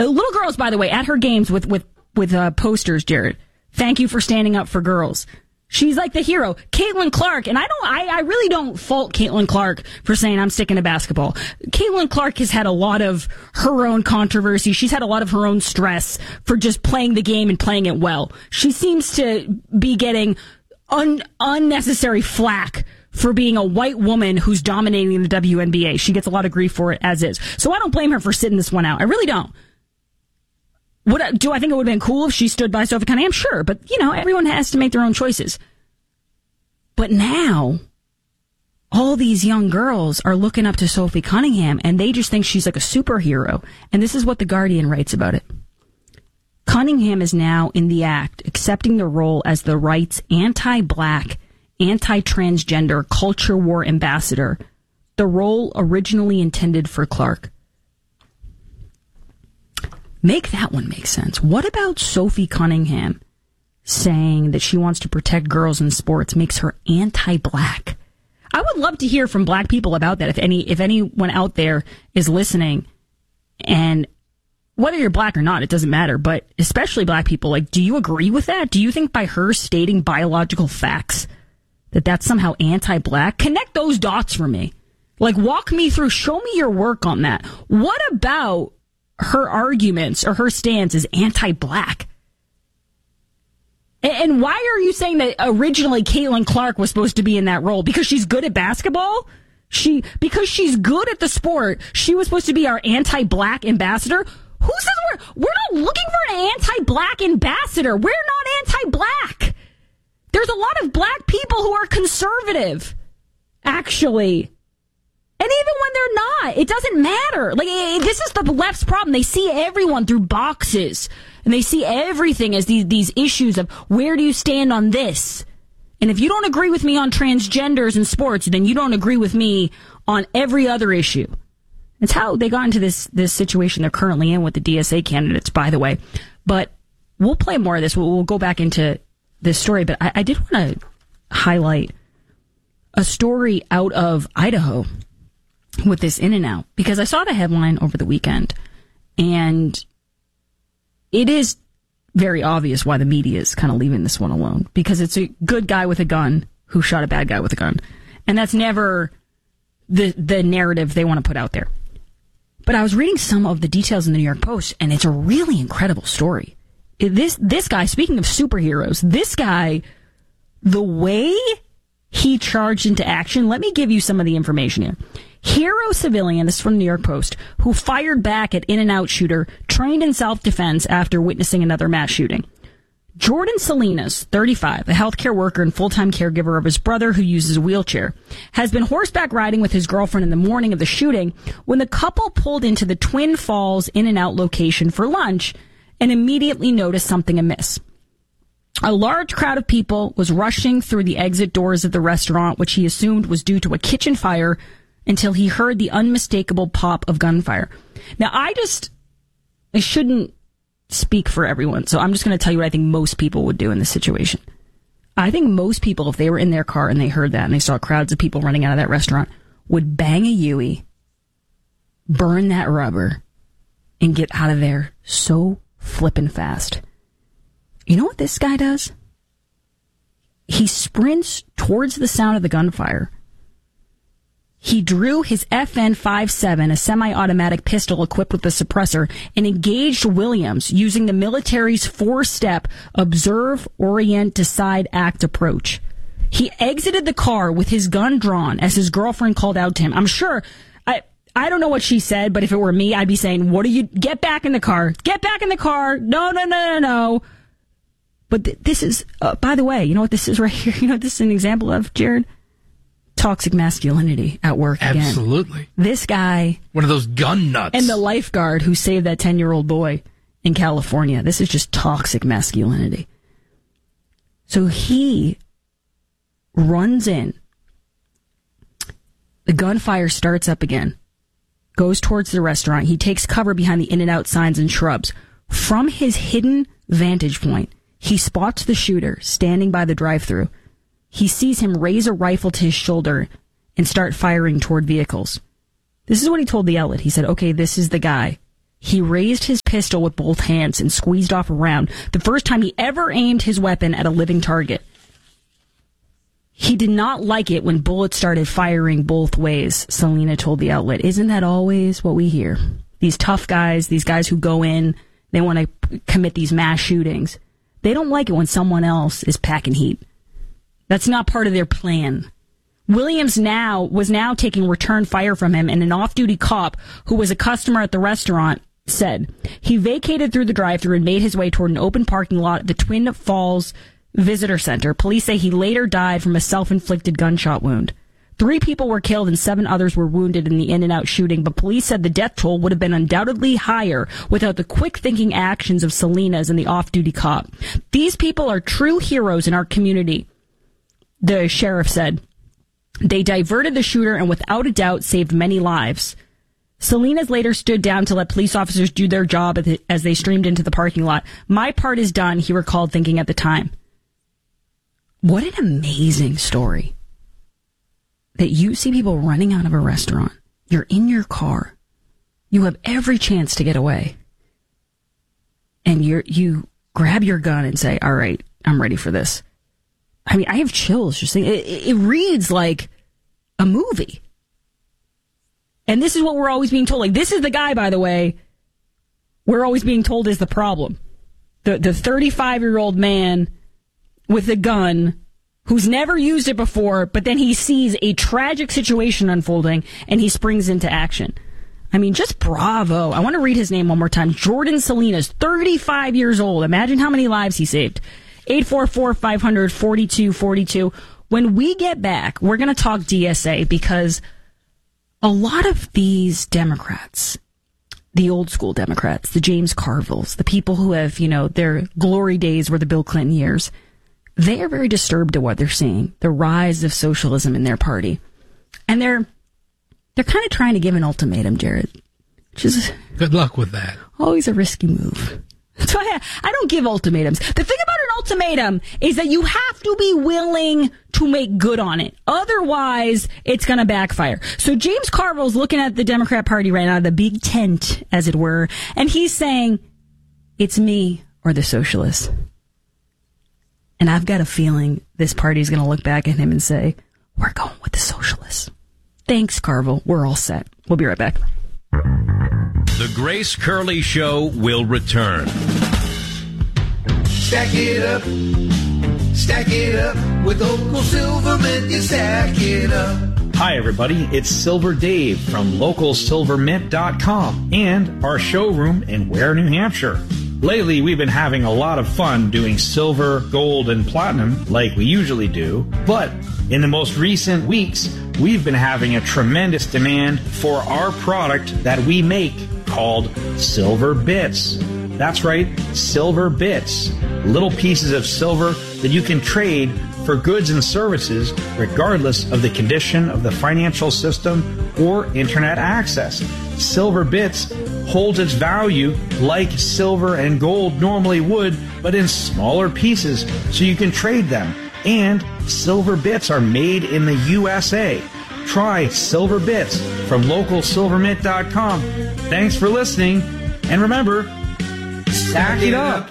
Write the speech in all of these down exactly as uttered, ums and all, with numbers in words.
Uh, little girls, by the way, at her games with, with, with uh, posters, Jared. Thank you for standing up for girls. She's like the hero. Caitlin Clark, and I don't, I, I really don't fault Caitlin Clark for saying I'm sticking to basketball. Caitlin Clark has had a lot of her own controversy. She's had a lot of her own stress for just playing the game and playing it well. She seems to be getting un, unnecessary flack for being a white woman who's dominating the W N B A. She gets a lot of grief for it as is. So I don't blame her for sitting this one out. I really don't. What, do I think it would have been cool if she stood by Sophie Cunningham? Sure, but, you know, everyone has to make their own choices. But now, all these young girls are looking up to Sophie Cunningham, and they just think she's like a superhero. And this is what The Guardian writes about it. Cunningham is now in the act, accepting the role as the right's anti-black, anti-transgender culture war ambassador, the role originally intended for Clark. Make that one make sense. What about Sophie Cunningham saying that she wants to protect girls in sports makes her anti-black? I would love to hear from black people about that. If any, if anyone out there is listening, and whether you're black or not, it doesn't matter, but especially black people, like, do you agree with that? Do you think by her stating biological facts that that's somehow anti-black? Connect those dots for me. Like, walk me through, show me your work on that. What about her arguments or her stance is anti-black? And why are you saying that originally Caitlin Clark was supposed to be in that role? Because she's good at basketball? She, because she's good at the sport, she was supposed to be our anti-black ambassador? Who says we're, we're not looking for an anti-black ambassador? We're not anti-black. There's a lot of black people who are conservative, actually. And even when they're not, it doesn't matter. Like, this is the left's problem. They see everyone through boxes. And they see everything as these, these issues of where do you stand on this? And if you don't agree with me on transgenders in sports, then you don't agree with me on every other issue. It's how they got into this, this situation they're currently in with the D S A candidates, by the way. But we'll play more of this. We'll, we'll go back into this story. But I, I did want to highlight a story out of Idaho with this In-N-Out, because I saw the headline over the weekend, and it is very obvious why the media is kind of leaving this one alone, because it's a good guy with a gun who shot a bad guy with a gun. And that's never the the narrative they want to put out there. But I was reading some of the details in the New York Post, and it's a really incredible story. This, this guy, speaking of superheroes, this guy, the way he charged into action, let me give you some of the information here. Hero civilian, this is from the New York Post, who fired back at In-N-Out shooter, trained in self-defense after witnessing another mass shooting. Jordan Salinas, thirty-five, a healthcare worker and full-time caregiver of his brother who uses a wheelchair, has been horseback riding with his girlfriend in the morning of the shooting when the couple pulled into the Twin Falls In-N-Out location for lunch and immediately noticed something amiss. A large crowd of people was rushing through the exit doors of the restaurant, which he assumed was due to a kitchen fire, until he heard the unmistakable pop of gunfire. Now, I just, I shouldn't speak for everyone, so I'm just going to tell you what I think most people would do in this situation. I think most people, if they were in their car and they heard that and they saw crowds of people running out of that restaurant, would bang a Yui, burn that rubber, and get out of there so flippin' fast. You know what this guy does? He sprints towards the sound of the gunfire. He drew his F N fifty-seven, a semi-automatic pistol equipped with a suppressor, and engaged Williams using the military's four-step observe, orient, decide, act approach. He exited the car with his gun drawn as his girlfriend called out to him. I'm sure, I I don't know what she said, but if it were me, I'd be saying, what are you, get back in the car, get back in the car, no, no, no, no, no. But th- this is, uh, by the way, you know what this is right here? You know what this is an example of, Jared? Toxic masculinity at work again. Absolutely. This guy. One of those gun nuts. And the lifeguard who saved that ten-year-old boy in California. This is just toxic masculinity. So he runs in. The gunfire starts up again. Goes towards the restaurant. He takes cover behind the In-N-Out signs and shrubs. From his hidden vantage point, he spots the shooter standing by the drive-thru. He sees him raise a rifle to his shoulder and start firing toward vehicles. This is what he told the outlet. He said, okay, this is the guy He raised his pistol with both hands and squeezed off a round, the first time he ever aimed his weapon at a living target. He did not like it when bullets started firing both ways, Selena told the outlet. Isn't that always what we hear? These tough guys, these guys who go in, they want to commit these mass shootings. They don't like it when someone else is packing heat. That's not part of their plan. Williams now was now taking return fire from him, and an off-duty cop who was a customer at the restaurant said he vacated through the drive-thru and made his way toward an open parking lot at the Twin Falls Visitor Center. Police say he later died from a self-inflicted gunshot wound. Three people were killed and seven others were wounded in the in-and-out shooting, but police said the death toll would have been undoubtedly higher without the quick-thinking actions of Selena's and the off-duty cop. These people are true heroes in our community, the sheriff said. They diverted the shooter and without a doubt saved many lives. Selena's later stood down to let police officers do their job as they streamed into the parking lot. My part is done, he recalled, thinking at the time. What an amazing story. That you see people running out of a restaurant. You're in your car. You have every chance to get away. And you you grab your gun and say, all right, I'm ready for this. I mean, I have chills just saying it, it reads like a movie. And this is what we're always being told. Like, this is the guy, by the way, we're always being told is the problem. The the thirty-five-year-old man with a gun who's never used it before, but then he sees a tragic situation unfolding and he springs into action. I mean, just bravo. I want to read his name one more time. Jordan Salinas, thirty-five years old. Imagine how many lives he saved. eight four four, five hundred, forty-two forty-two. When we get back, we're going to talk D S A because a lot of these Democrats, the old school Democrats, the James Carvilles, the people who have, you know, their glory days were the Bill Clinton years, they are very disturbed at what they're seeing, the rise of socialism in their party. And they're they're kind of trying to give an ultimatum, Jared. Which is good luck with that. Always a risky move. That's why I, I don't give ultimatums. The thing about an ultimatum is that you have to be willing to make good on it. Otherwise, it's going to backfire. So James Carville's looking at the Democrat Party right now, the big tent, as it were, and he's saying, it's me or the socialists. And I've got a feeling this party is going to look back at him and say, we're going with the socialists. Thanks, Carville. We're all set. We'll be right back. The Grace Curley Show will return. Stack it up. Stack it up. With Local Silvermint, you stack it up. Hi, everybody. It's Silver Dave from local silver mint dot com and our showroom in Ware, New Hampshire. Lately, we've been having a lot of fun doing silver, gold, and platinum like we usually do. But in the most recent weeks, we've been having a tremendous demand for our product that we make called Silver Bits. That's right, Silver Bits. Little pieces of silver that you can trade for goods and services regardless of the condition of the financial system or internet access. Silver Bits holds its value like silver and gold normally would, but in smaller pieces so you can trade them. And Silver Bits are made in the U S A. Try Silver Bits from local silver mint dot com. Thanks for listening, and remember, stack it up.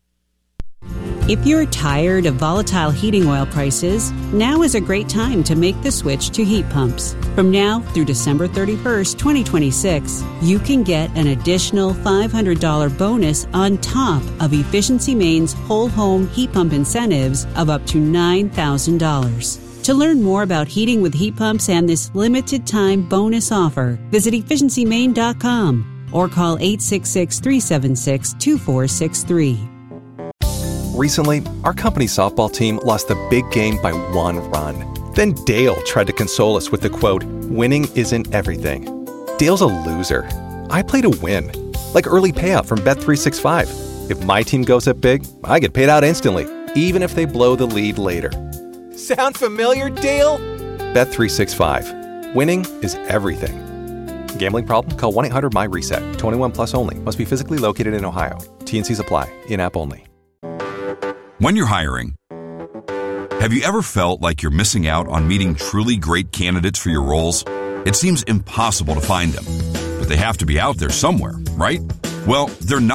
If you're tired of volatile heating oil prices, now is a great time to make the switch to heat pumps. From now through December thirty-first, twenty twenty-six, you can get an additional five hundred dollars bonus on top of Efficiency Maine's whole home heat pump incentives of up to nine thousand dollars. To learn more about heating with heat pumps and this limited time bonus offer, visit efficiency maine dot com or call eight six six, three seven six, two four six three. Recently, our company softball team lost the big game by one run. Then Dale tried to console us with the quote, winning isn't everything. Dale's a loser. I play to win. Like early payout from Bet three sixty-five. If my team goes up big, I get paid out instantly, even if they blow the lead later. Sound familiar, Dale? Bet three sixty-five. Winning is everything. Gambling problem? Call one eight hundred M Y reset. twenty-one plus only. Must be physically located in Ohio. T and C's apply. In-app only. When you're hiring, have you ever felt like you're missing out on meeting truly great candidates for your roles? It seems impossible to find them, but they have to be out there somewhere, right? Well, they're not